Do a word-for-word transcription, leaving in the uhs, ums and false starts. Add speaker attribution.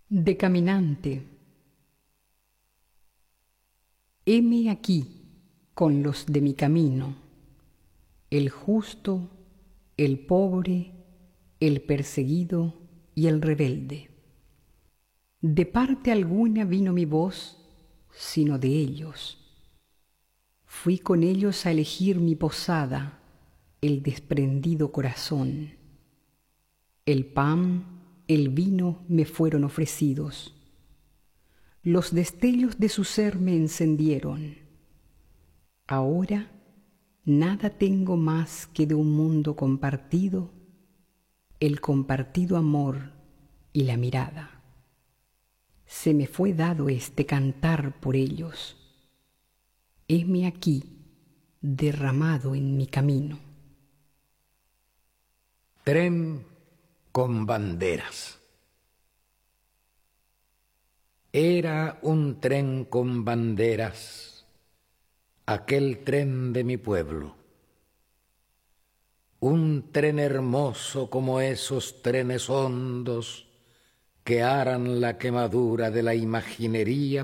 Speaker 1: De caminante. Heme aquí con los de mi camino, el justo, el pobre, el perseguido y el rebelde. De parte alguna vino mi voz, sino de ellos. Fui con ellos a elegir mi posada, el desprendido corazón. El pan, el vino me fueron ofrecidos. Los destellos de su ser me encendieron. Ahora nada tengo más que de un mundo compartido, el compartido amor y la mirada. Se me fue dado este cantar por ellos. Heme aquí derramado en mi camino.
Speaker 2: Tren con banderas. Era un tren con banderas, aquel tren de mi pueblo. Un tren hermoso como esos trenes hondos que aran la quemadura de la imaginería